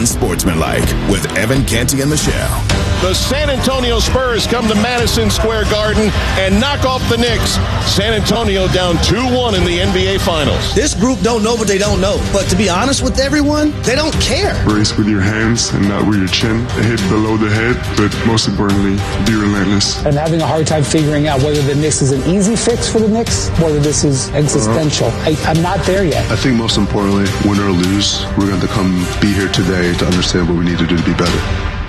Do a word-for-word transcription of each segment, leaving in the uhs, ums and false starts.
Unsportsmanlike with Evan Canty and Michelle. The San Antonio Spurs come to Madison Square Garden and knock off the Knicks. San Antonio down two one in the N B A Finals. This group don't know what they don't know. But to be honest with everyone, they don't care. Race with your hands and not with your chin. Hit below the head, but most importantly, be relentless. I'm having a hard time figuring out whether the Knicks is an easy fix for the Knicks, whether this is existential. Uh, I, I'm not there yet. I think most importantly, win or lose, we're going to come be here today to understand what we need to do to be better.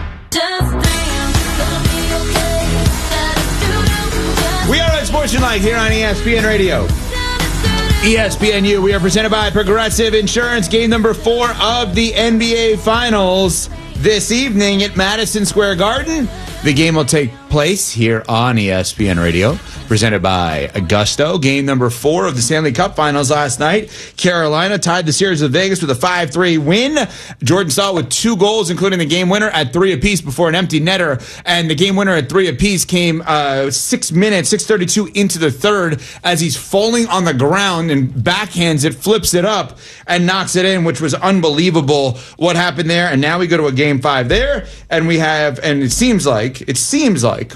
We are Unsportsmanlike here on E S P N Radio. E S P N U, we are presented by Progressive Insurance. Game number four of the N B A Finals this evening at Madison Square Garden. The game will take place here on E S P N Radio, presented by Augusto. Game number four of the Stanley Cup Finals last night. Carolina tied the series with Vegas with a five three win. Jordan Staal with two goals, including the game winner at three apiece before an empty netter. And the game winner at three apiece came uh, six minutes, six thirty-two into the third as he's falling on the ground and backhands it, flips it up, and knocks it in, which was unbelievable what happened there. And now we go to a game five there, and we have, and it seems like, it seems like,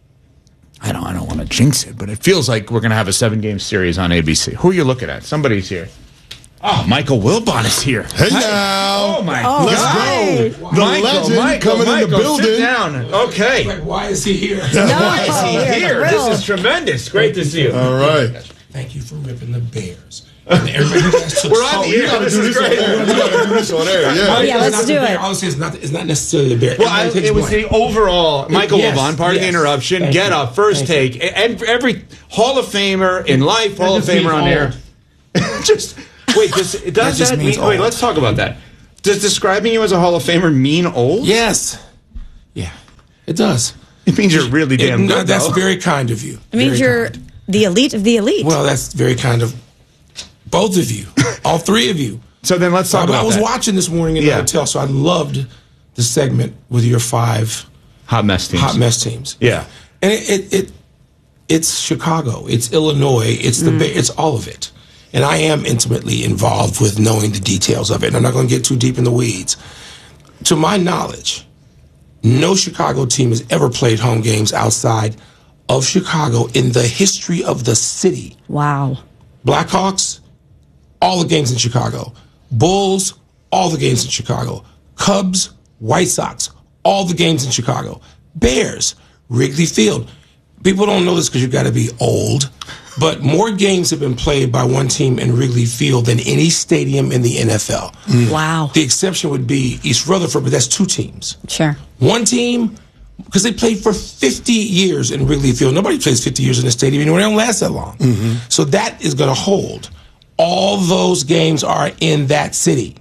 I don't I don't want to jinx it, but it feels like we're going to have a seven-game series on A B C. Who are you looking at? Somebody's here. Oh, Michael Wilbon is here. Hey, now. Oh, my oh, God. Let's go. The Michael, legend Michael, coming Michael, in the building. Sit down. Okay. Like, why is he here? No, why is he here? This is tremendous. Great to see you. All right. Thank you for ripping the Bears. And everybody has to We're on the air. This is great. You got to do this on air. Yeah, yeah let's do it. Honestly, it's not, it's not necessarily the Bears. Well, I, it was the overall, Michael yes, Wilbon, pardon yes. the interruption, Thank get you. up, first Thank take. Every, every Hall of Famer in life, Hall of Famer on air. Just, wait, does, does that, just that means mean, wait, old. let's talk about that. Does describing you as a Hall of Famer mean old? Yes. Yeah, it does. It means you're really damn it, good, That's though. very kind of you. It means very you're kind. the elite of the elite. Well, that's very kind of both of you, all three of you. So then let's talk I, about I was that. watching this morning in Yeah. the hotel, so I loved the segment with your five Hot mess teams. hot mess teams. Yeah. And it, it, it it's Chicago, it's Illinois, it's the Bay, it's all of it. And I am intimately involved with knowing the details of it. And I'm not going to get too deep in the weeds. To my knowledge, no Chicago team has ever played home games outside of Chicago in the history of the city. Wow. Blackhawks, all the games in Chicago. Bulls, all the games in Chicago. Cubs, White Sox, all the games in Chicago. Bears, Wrigley Field. People don't know this because you've got to be old, but more games have been played by one team in Wrigley Field than any stadium in the N F L. Mm. Wow. The exception would be East Rutherford, but that's two teams. Sure. One team, because they played for fifty years in Wrigley Field. Nobody plays fifty years in a stadium anymore. They don't last that long. Mm-hmm. So that is going to hold. All those games are in that city.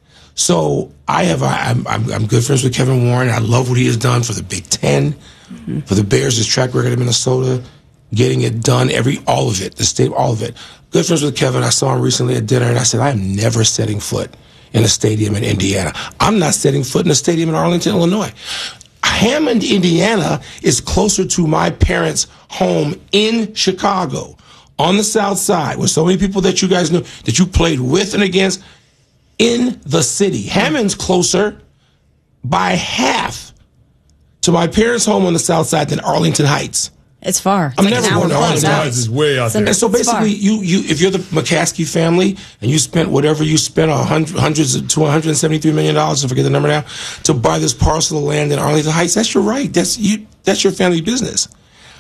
So I have, I'm, I'm, I'm good friends with Kevin Warren. I love what he has done for the Big Ten, mm-hmm. for the Bears, his track record in Minnesota, getting it done, every, all of it, the state, all of it. Good friends with Kevin. I saw him recently at dinner, and I said, I am never setting foot in a stadium in Indiana. I'm not setting foot in a stadium in Arlington, Illinois. Hammond, Indiana is closer to my parents' home in Chicago, on the south side, with so many people that you guys knew, that you played with and against in the city. Hammond's closer by half to my parents' home on the south side than Arlington Heights. It's far. It's I'm like never an hour going to plus Arlington out. Heights is way out there. And so It's far. basically, you, you if you're the McCaskey family and you spent whatever you spent, hundred, hundreds to one hundred seventy-three million dollars, I forget the number now, to buy this parcel of land in Arlington Heights, that's your right. That's you. That's your family business.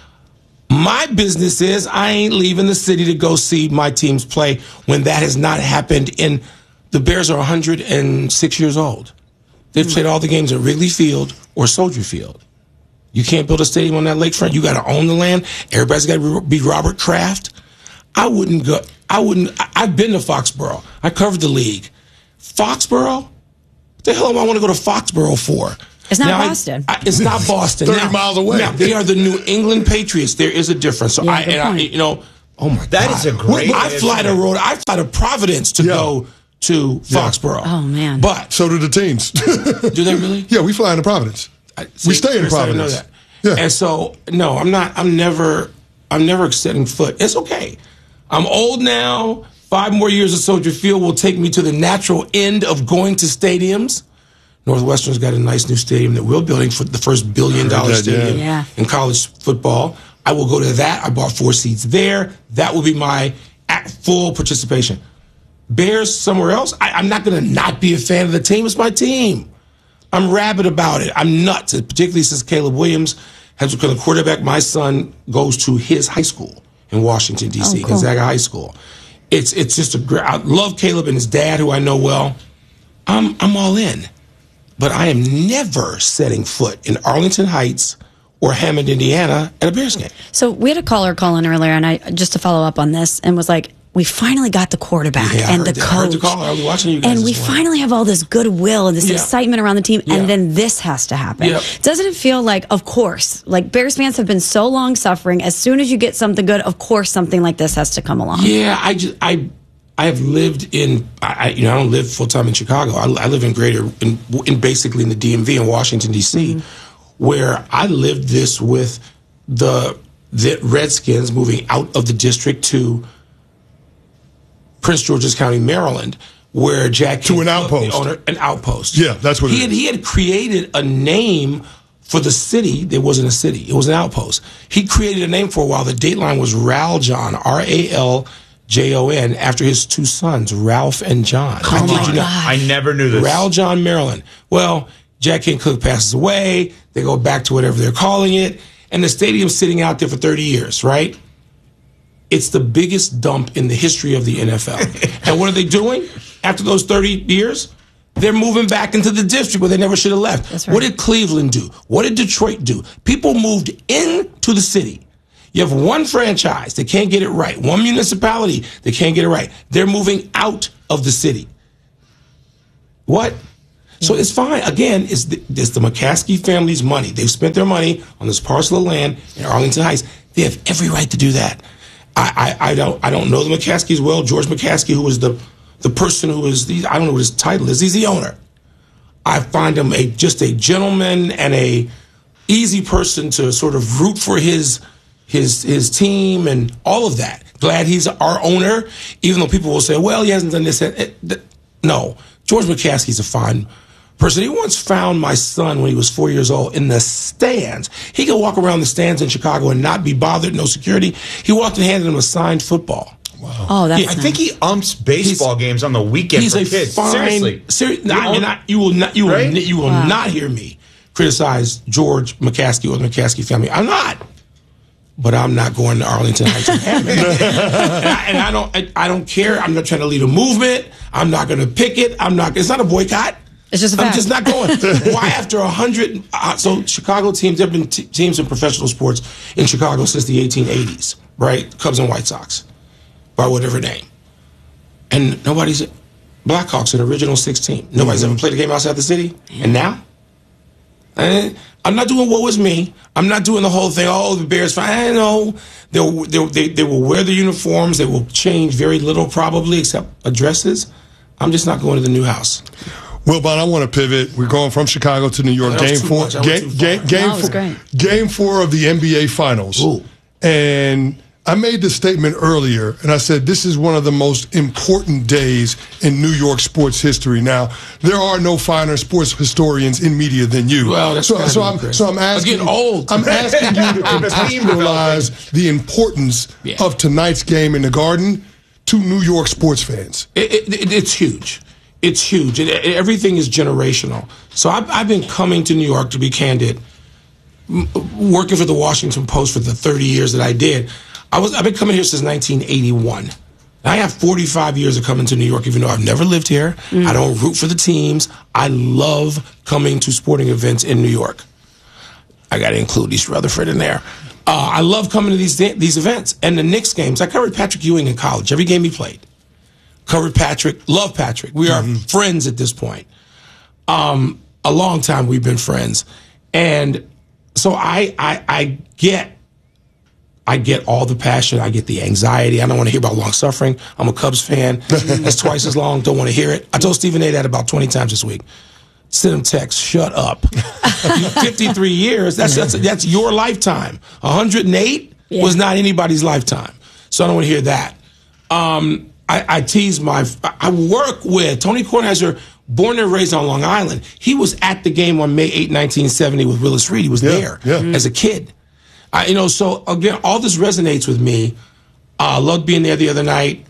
My business is I ain't leaving the city to go see my teams play when that has not happened. In the Bears are one hundred six years old. They've played all the games at Wrigley Field or Soldier Field. You can't build a stadium on that lakefront. You got to own the land. Everybody's got to be Robert Kraft. I wouldn't go. I wouldn't. I, I've been to Foxborough. I covered the league. Foxborough? What the hell am I want to go to Foxborough for? It's not now, Boston. I, I, it's not Boston. thirty now, miles away. Now, they are the New England Patriots. There is a difference. So Yeah, I, good and I, point. you know, oh my That God. is a great I fly to Rhode. I fly to Providence to Yeah. go to Foxborough. Oh, man. But So do the teams. do they really? Yeah, we fly into Providence. I- We stay in Chris, I didn't know Providence. that. Yeah. And so, no, I'm not. I'm never. I'm never setting foot. It's okay. I'm old now. Five more years of Soldier Field will take me to the natural end of going to stadiums. Northwestern's got a nice new stadium that we're building for the first billion dollar that, yeah. stadium Yeah. in college football. I will go to that. I bought four seats there. That will be my at full participation. Bears somewhere else, I, I'm not going to not be a fan of the team. It's my team. I'm rabid about it. I'm nuts, particularly since Caleb Williams has become the quarterback. My son goes to his high school in Washington, D C, Oh, cool. Gonzaga High School. It's it's just a great. I love Caleb and his dad, who I know well. I'm I'm all in, but I am never setting foot in Arlington Heights or Hammond, Indiana, at a Bears game. So we had a caller call in earlier, and I just to follow up on this, and was like, we finally got the quarterback Yeah, I and heard the that. coach. I heard the call. I was watching you guys and we this morning. finally have all this goodwill and this Yeah. excitement around the team, Yeah. and then this has to happen. Yep. Doesn't it feel like, of course, like Bears fans have been so long suffering, as soon as you get something good, of course something like this has to come along. Yeah, I just I I have lived in I I- you know I don't live full time in Chicago. I, I live in greater in, in basically in the D M V in Washington D C, mm-hmm. where I lived this with the the Redskins moving out of the district to Prince George's County, Maryland, where Jack To King, an outpost. the owner, an outpost. Yeah, that's what he it had. is. He had created a name for the city. There wasn't a city; it was an outpost. He created a name for a while. The dateline was Raljon, R A L J O N, after his two sons, Ralph and John. Oh I kid my you not. God. I never knew this. Raljon, Maryland. Well, Jack King Cook passes away. They go back to whatever they're calling it, and the stadium's sitting out there for thirty years, right? It's the biggest dump in the history of the N F L. And what are they doing after those thirty years? They're moving back into the district where they never should have left. That's right. What did Cleveland do? What did Detroit do? People moved into the city. You have one franchise that can't get it right, one municipality that can't get it right. They're moving out of the city. What? So it's fine. Again, it's the, it's the McCaskey family's money. They've spent their money on this parcel of land in Arlington Heights. They have every right to do that. I, I, I don't I don't know the McCaskeys well. George McCaskey, who was the the person who is the, I don't know what his title is. He's the owner. I find him a just a gentleman and a easy person to sort of root for his his his team and all of that. Glad he's our owner, even though people will say, well, he hasn't done this. No, George McCaskey's a fine person. He once found my son when he was four years old in the stands. He could walk around the stands in Chicago and not be bothered, no security. He walked and handed him a signed football. Wow. Oh, that's Yeah, I nice. think he umps baseball He's- games on the weekend He's for a kids. fine, Seriously. Seri- You I mean, own- I, you will not. You will. Right? You will Wow. not hear me criticize George McCaskey or the McCaskey family. I'm not. But I'm not going to Arlington Heights and Hammond. and, I, and I don't. I, I don't care. I'm not trying to lead a movement. I'm not going to picket. I'm not. It's not a boycott. It's just a I'm fact. just not going. Why after a hundred? Uh, so Chicago teams. There have been t- teams in professional sports in Chicago since the eighteen eighties, right? Cubs and White Sox, by whatever name. And nobody's Blackhawks, an original six team. Nobody's Mm-hmm. ever played a game outside the city. And now, Eh, I'm not doing what was me. I'm not doing the whole thing. Oh, the Bears fine. I know they'll, they'll, they they will wear the uniforms. They will change very little, probably, except addresses. I'm just not going to the new house. Well, Bon, I want to pivot. We're going from Chicago to New York. That was Game too four. much. I went Game, too game, far. game No, it was four. great. Game four of the N B A Finals. Ooh. And I made the statement earlier, and I said this is one of the most important days in New York sports history. Now, there are no finer sports historians in media than you. Well, that's so, gotta so be I'm Chris. so I'm I'm asking. getting old. I'm asking you to contextualize the importance Yeah. of tonight's game in the Garden to New York sports fans. It, it, it, it's huge. It's huge. It, it- everything is generational. So I've, I've been coming to New York, to be candid, m- working for the Washington Post for the thirty years that I did. I was I've been coming here since nineteen eighty-one. I have forty-five years of coming to New York, even though I've never lived here. I don't root for the teams. I love coming to sporting events in New York. I got to include East Rutherford in there. Uh, I love coming to these these events. And the Knicks games, I covered Patrick Ewing in college, every game he played. Covered Patrick, love Patrick. We are friends at this point. Um, a long time we've been friends. And so I, I, I get I get all the passion. I get the anxiety. I don't want to hear about long suffering. I'm a Cubs fan. That's twice as long. Don't want to hear it. I told Stephen A. that about twenty times this week. Send him text. Shut up. fifty-three years. That's that's that's your lifetime. one hundred eight Yeah. was not anybody's lifetime. So I don't want to hear that. Um, I, I tease my. I work with Tony Kornheiser. born and raised on Long Island. He was at the game on May eighth, nineteen seventy with Willis Reed. He was Yeah, there yeah. as a kid. I, you know, so again, all this resonates with me. I uh, loved being there the other night.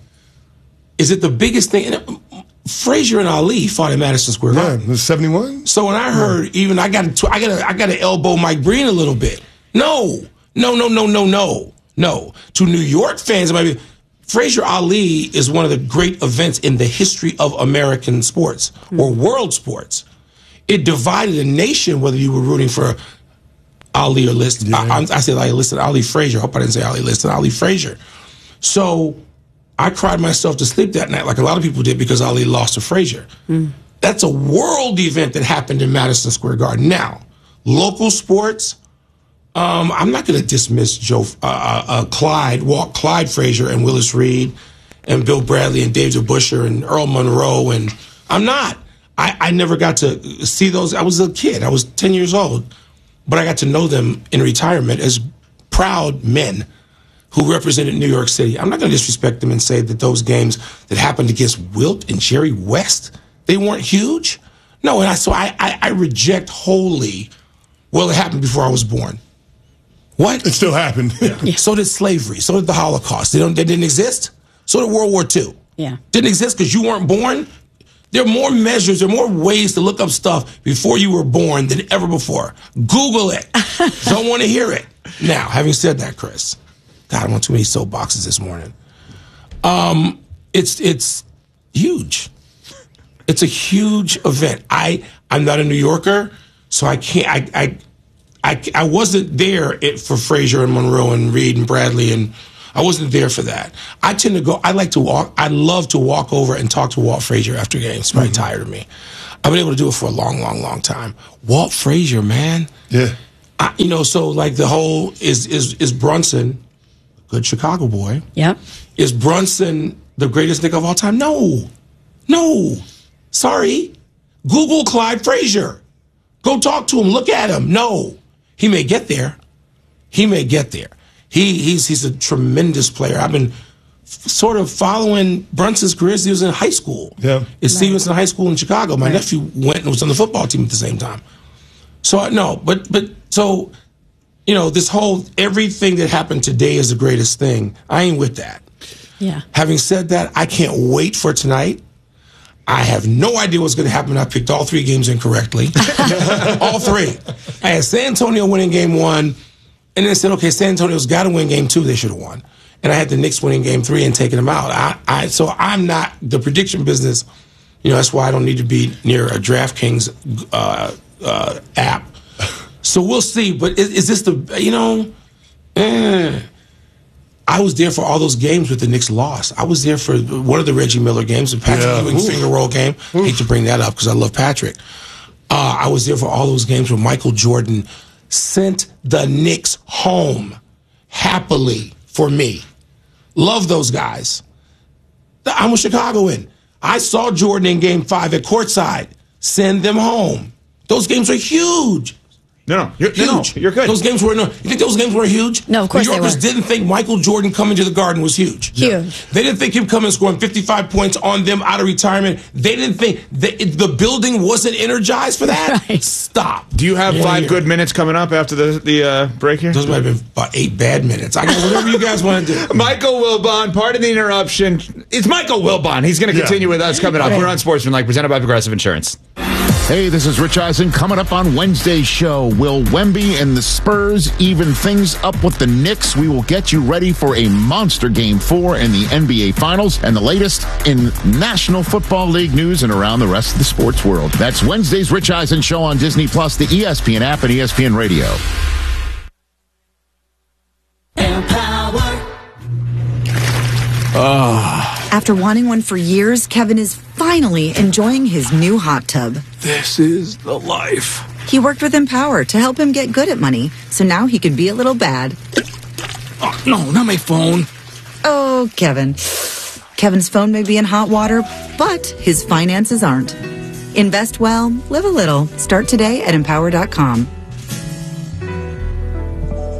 Is it the biggest thing? And Frazier and Ali fought in Madison Square Yeah, Garden. it was seventy-one. So when I heard, even I got to, I got to, I got to elbow Mike Breen a little bit. No, no, no, no, no, no, no. To New York fans, it might be. Frazier Ali is one of the great events in the history of American sports or world sports. It divided a nation whether you were rooting for Ali or Liston. Yeah. I, I said Ali Liston, Ali Frazier. I hope I didn't say Ali Liston, Ali Frazier. So I cried myself to sleep that night, like a lot of people did, because Ali lost to Frazier. Mm. That's a world event that happened in Madison Square Garden. Now, local sports. Um, I'm not going to dismiss Joe, uh, uh, Clyde, Walt Clyde Frazier and Willis Reed and Bill Bradley and David Busher and Earl Monroe. And I'm not. I, I never got to see those. I was a kid. I was ten years old. But I got to know them in retirement as proud men who represented New York City. I'm not going to disrespect them and say that those games that happened against Wilt and Jerry West, they weren't huge. No, and I, so I, I, I reject wholly, well, it happened before I was born. What? It still happened. Yeah. So did slavery. So did the Holocaust. They, don't, they didn't exist. So did World War Two. Yeah. Didn't exist because you weren't born. There are more measures, there are more ways to look up stuff before you were born than ever before. Google it. Don't want to hear it. Now, having said that, Chris, God, I'm on too many soapboxes this morning. Um, it's it's huge. It's a huge event. I I'm not a New Yorker, so I can't. I I I, I wasn't there it, for Frazier and Monroe and Reed and Bradley, and I wasn't there for that. I tend to go. I like to walk. I love to walk over and talk to Walt Frazier after games. It's probably mm-hmm. tired of me. I've been able to do it for a long, long, long time. Walt Frazier, man. Yeah. I, you know, so like the whole is is is Brunson, good Chicago boy. Yep. Is Brunson the greatest Knick of all time? No, no. Sorry. Google Clyde Frazier. Go talk to him. Look at him. No, he may get there. He may get there. He he's he's a tremendous player. I've been f- sort of following Brunson's career since he was in high school. Yeah. It's right. Stevenson High School in Chicago. My right. nephew went and was on the football team at the same time. So I no, but but so you know, this whole everything that happened today is the greatest thing. I ain't with that. Yeah. Having said that, I can't wait for tonight. I have no idea what's going to happen. I picked all three games incorrectly. All three. I had San Antonio winning game one, and then I said, okay, San Antonio's got to win game two. They should have won. And I had the Knicks winning game three and taking them out. I, I, so I'm not the prediction business. You know, that's why I don't need to be near a DraftKings uh, uh, app. So we'll see. But is, is this the, you know, eh. I was there for all those games with the Knicks lost. I was there for one of the Reggie Miller games, the Patrick yeah. Ewing Oof. finger roll game. Oof. Hate to bring that up because I love Patrick. Uh, I was there for all those games where Michael Jordan sent the Knicks home happily for me. Love those guys. I'm a Chicagoan. I saw Jordan in game five at courtside. Send them home. Those games are huge. No, no, you're, huge. No, no, you're good. Those games were no. You think those games were huge? No, of course New Yorkers they were. didn't think Michael Jordan coming to the Garden was huge. Huge. They didn't think him coming and scoring fifty-five points on them out of retirement. They didn't think that the building wasn't energized for that. Right. Stop. Do you have yeah, five yeah. good minutes coming up after the the uh, break here? Those might have been about eight bad minutes. I got whatever you guys want to do. Michael Wilbon, pardon the interruption. It's Michael Wilbon. He's going to continue yeah. with us coming up. We're on Sportsmanlike, presented by Progressive Insurance. Hey, this is Rich Eisen. Coming up on Wednesday's show, will Wemby and the Spurs even things up with the Knicks? We will get you ready for a monster Game four in the N B A Finals and the latest in National Football League news and around the rest of the sports world. That's Wednesday's Rich Eisen show on Disney Plus, the E S P N app, and E S P N Radio. Oh. After wanting one for years, Kevin is finally enjoying his new hot tub. This is the life. He worked with Empower to help him get good at money, so now he can be a little bad. Oh, no, not my phone. Oh, Kevin. Kevin's phone may be in hot water, but his finances aren't. Invest well, live a little. Start today at empower dot com.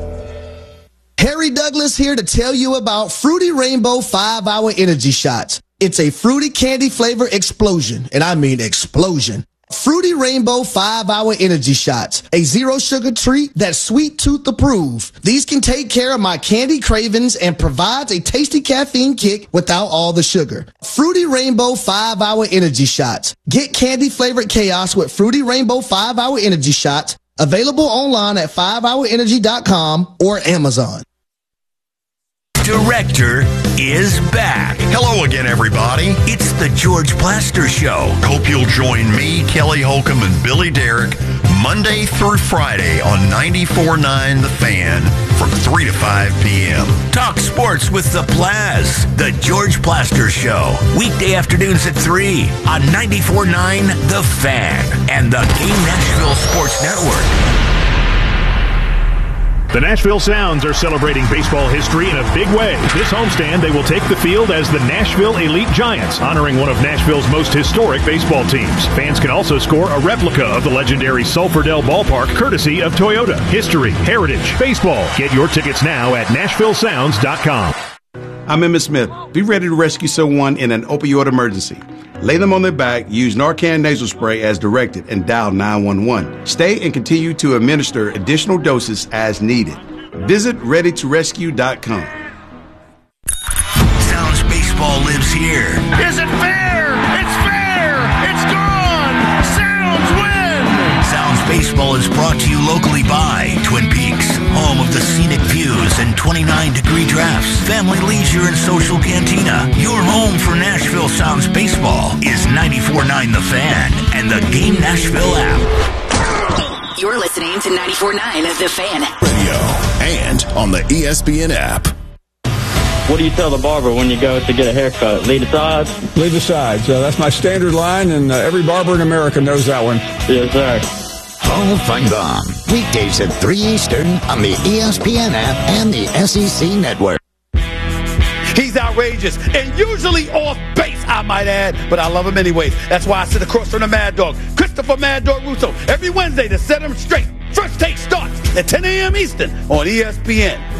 Harry Douglas here to tell you about Fruity Rainbow five hour Energy Shots. It's a fruity candy flavor explosion, and I mean explosion. Fruity Rainbow five hour Energy Shots, a zero-sugar treat that's sweet tooth approved. These can take care of my candy cravings and provides a tasty caffeine kick without all the sugar. Fruity Rainbow five hour Energy Shots. Get candy-flavored chaos with Fruity Rainbow five hour Energy Shots, available online at five hour energy dot com or Amazon. Director is back. Hello again, everybody. It's the George Plaster Show. Hope you'll join me, Kelly Holcomb, and Billy Derrick Monday through Friday on ninety-four point nine The Fan from three to five p.m. Talk sports with the Plaz. The George Plaster Show. Weekday afternoons at three on ninety-four point nine The Fan and the Game Nashville Sports Network. The Nashville Sounds are celebrating baseball history in a big way. This homestand, they will take the field as the Nashville Elite Giants, honoring one of Nashville's most historic baseball teams. Fans can also score a replica of the legendary Sulphur Dell Ballpark, courtesy of Toyota. History, heritage, baseball. Get your tickets now at nashville sounds dot com. I'm Emmitt Smith. Be ready to rescue someone in an opioid emergency. Lay them on their back, use Narcan nasal spray as directed, and dial nine one one. Stay and continue to administer additional doses as needed. Visit ready to rescue dot com. Sounds baseball lives here. Is it fair? It's fair! It's gone! Sounds win! Sounds Baseball is brought to you locally by Twin Peaks, home of the scenic views and twenty-nine degree drafts, family leisure and social cantina. Your home for Nashville Sounds Baseball is ninety-four point nine The Fan and the Game Nashville app. You're listening to ninety-four point nine The Fan Radio and on the E S P N app. What do you tell the barber when you go to get a haircut? Lead the sides? Lead the sides. Uh, that's my standard line, and uh, every barber in America knows that one. Yes, sir. Paul Feinbaum, weekdays at three Eastern on the E S P N app and the S E C Network. He's outrageous and usually off base, I might add, but I love him anyways. That's why I sit across from the Mad Dog, Christopher Mad Dog Russo, every Wednesday to set him straight. First Take starts at ten a.m. Eastern on E S P N.